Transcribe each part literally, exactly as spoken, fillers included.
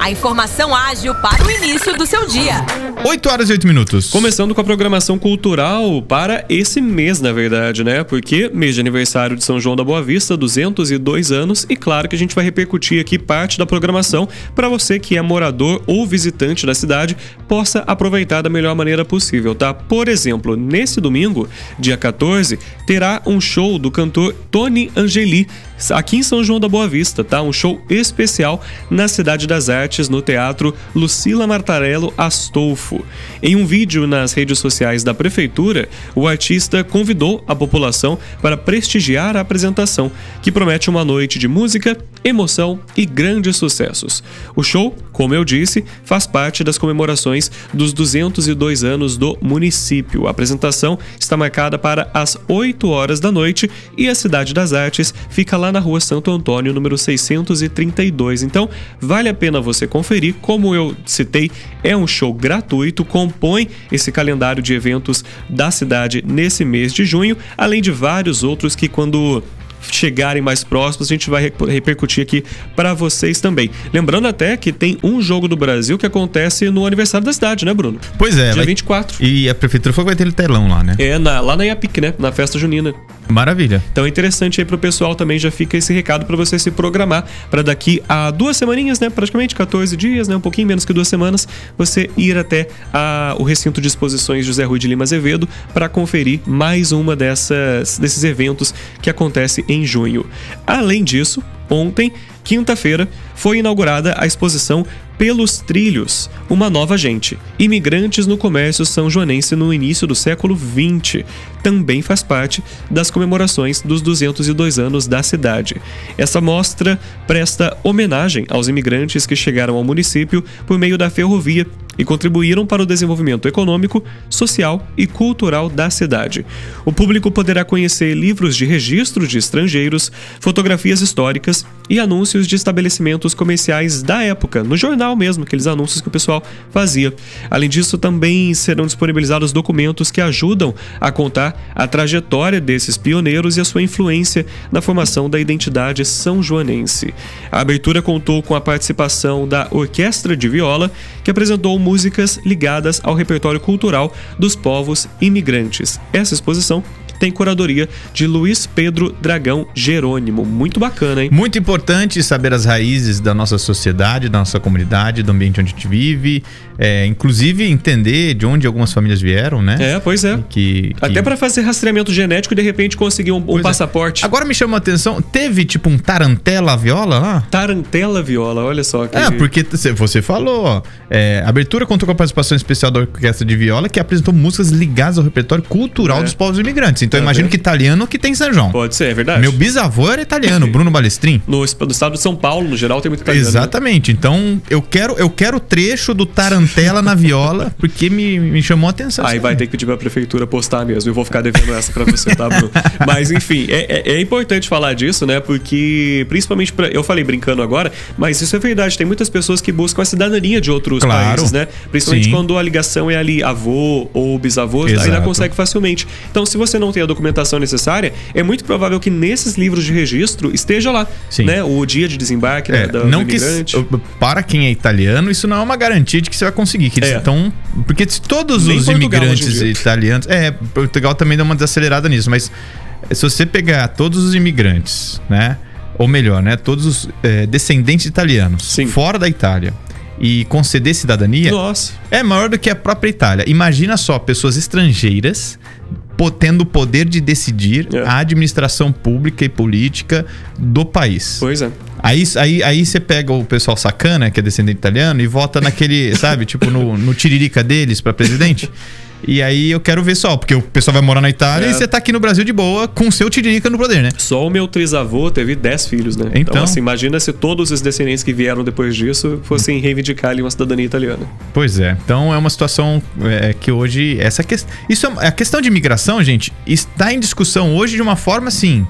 A informação ágil para o início do seu dia. oito horas e oito minutos. Começando com a programação cultural para esse mês, na verdade, né? Porque mês de aniversário de São João da Boa Vista, duzentos e dois anos, e claro que a gente vai repercutir aqui parte da programação para você que é morador ou visitante da cidade possa aproveitar da melhor maneira possível, tá? Por exemplo, nesse domingo, dia quatorze, terá um show do cantor Tony Angeli, aqui em São João da Boa Vista, tá? Um show especial na Cidade das Artes, no Teatro Lucila Martarello Astolfo. Em um vídeo nas redes sociais da Prefeitura, o artista convidou a população para prestigiar a apresentação, que promete uma noite de música, emoção e grandes sucessos. O show, como eu disse, faz parte das comemorações dos duzentos e dois anos do município. A apresentação está marcada para as oito horas da noite e a Cidade das Artes fica lá na Rua Santo Antônio, número seiscentos e trinta e dois. Então, vale a pena você conferir. Como eu citei, é um show gratuito, compõe esse calendário de eventos da cidade nesse mês de junho, além de vários outros que, quando chegarem mais próximos, a gente vai repercutir aqui para vocês também. Lembrando até que tem um jogo do Brasil que acontece no aniversário da cidade, né, Bruno? Pois é. Dia vai... vinte e quatro. E a prefeitura falou que vai ter telão lá, né? É, na, lá na IAPIC, né? Na festa junina. Maravilha. Então é interessante aí pro pessoal também, já fica esse recado para você se programar para daqui a duas semaninhas, né? Praticamente quatorze dias, né? Um pouquinho menos que duas semanas, você ir até a, o recinto de exposições José Rui de Lima Azevedo para conferir mais uma dessas, desses eventos que acontece em junho. Além disso, ontem, quinta-feira, foi inaugurada a exposição Pelos Trilhos, uma nova gente. Imigrantes no comércio são-joanense no início do século vinte. Também faz parte das comemorações dos duzentos e dois anos da cidade. Essa mostra presta homenagem aos imigrantes que chegaram ao município por meio da ferrovia e contribuíram para o desenvolvimento econômico, social e cultural da cidade. O público poderá conhecer livros de registro de estrangeiros, fotografias históricas e anúncios de estabelecimentos comerciais da época, no jornal mesmo, aqueles anúncios que o pessoal fazia. Além disso, também serão disponibilizados documentos que ajudam a contar a trajetória desses pioneiros e a sua influência na formação da identidade são-joanense. A abertura contou com a participação da Orquestra de Viola, que apresentou músicas ligadas ao repertório cultural dos povos imigrantes. Essa exposição tem curadoria de Luiz Pedro Dragão Jerônimo. Muito bacana, hein? Muito importante saber as raízes da nossa sociedade, da nossa comunidade, do ambiente onde a gente vive. É, inclusive entender de onde algumas famílias vieram, né? É, pois é. Que, que... Até para fazer rastreamento genético e de repente conseguir um, um passaporte. É. Agora me chamou a atenção, teve tipo um Tarantela Viola lá? Tarantela Viola, olha só. Que... É, porque você falou, ó, é, a abertura contou com a participação especial da Orquestra de Viola, que apresentou músicas ligadas ao repertório cultural é. dos povos imigrantes. Então eu imagino que italiano que tem em São João. Pode ser, é verdade. Meu bisavô era italiano, Bruno Balestrin. No, no estado de São Paulo, no geral, tem muito italiano. Exatamente. Né? Então eu quero eu quero o trecho do Tarantela na viola, porque me, me chamou a atenção. Aí vai ter que pedir pra prefeitura postar mesmo. Eu vou ficar devendo essa pra você, tá, Bruno? Mas enfim, é, é, é importante falar disso, né? Porque, principalmente, pra, eu falei brincando agora, mas isso é verdade. Tem muitas pessoas que buscam a cidadania de outros claro. países, né? Principalmente Sim. quando a ligação é ali avô ou bisavô, Exato. ainda consegue facilmente. Então, se você não tem a documentação necessária, é muito provável que nesses livros de registro esteja lá, Sim. né? O dia de desembarque é, da, não do imigrante. Que, para quem é italiano, isso não é uma garantia de que você vai conseguir. Que é. Então, porque se todos Nem os Portugal, imigrantes italianos... É, Portugal também dá uma desacelerada nisso, mas se você pegar todos os imigrantes, né? Ou melhor, né? Todos os é, descendentes italianos Sim. fora da Itália e conceder cidadania, Nossa. é maior do que a própria Itália. Imagina só, pessoas estrangeiras tendo o poder de decidir é. a administração pública e política do país. Pois é. Aí, aí, aí você pega o pessoal sacana, que é descendente italiano, e vota naquele, sabe, tipo no, no tiririca deles pra presidente. E aí eu quero ver só, porque o pessoal vai morar na Itália é. e você tá aqui no Brasil de boa com o seu tiririca no poder, né? Só o meu trisavô teve dez filhos, né? Então, então assim, imagina se todos os descendentes que vieram depois disso fossem reivindicar ali uma cidadania italiana. Pois é. Então é uma situação é, que hoje... essa que, isso é, a questão de imigração, gente, está em discussão hoje de uma forma, assim...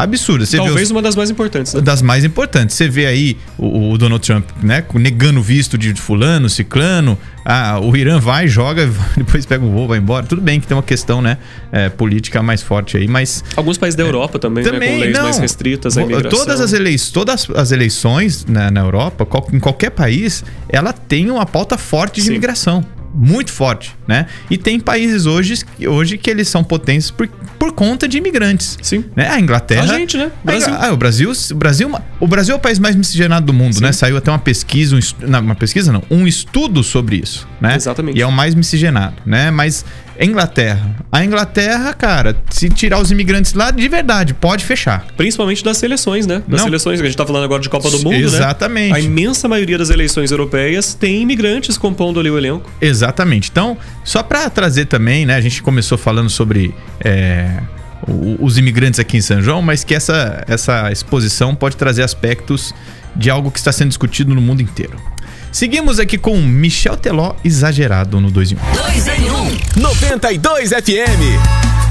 absurda. Você Talvez os, uma das mais importantes, né? Das mais importantes. Você vê aí o, o Donald Trump, né, negando visto de fulano, ciclano. Ah, o Irã vai, joga, depois pega o voo, vai embora. Tudo bem que tem uma questão, né, é, política mais forte aí, mas... Alguns países da Europa é, também, também, né, com leis não, mais restritas à imigração. Todas as, elei todas as eleições na, na Europa, qual, em qualquer país, ela tem uma pauta forte de Sim. imigração. Muito forte, né? E tem países hoje, hoje que eles são potentes por, por conta de imigrantes. Sim. Né? A Inglaterra... A gente, né? Brasil. Ah, o Brasil, o Brasil, o Brasil é o país mais miscigenado do mundo, Sim. né? Saiu até uma pesquisa, um estu... não, uma pesquisa não, um estudo sobre isso, né? Exatamente. E é o mais miscigenado, né? Mas a Inglaterra, a Inglaterra, cara, se tirar os imigrantes lá, de verdade, pode fechar. Principalmente das seleções, né? Das não. seleções, que a gente tá falando agora de Copa do Mundo, Exatamente. né? A imensa maioria das eleições europeias tem imigrantes compondo ali o elenco. Exatamente. Então, só para trazer também, né? A gente começou falando sobre é, os imigrantes aqui em São João, mas que essa, essa exposição pode trazer aspectos de algo que está sendo discutido no mundo inteiro. Seguimos aqui com Michel Teló, Exagerado no dois em um. dois em um. noventa e dois F M.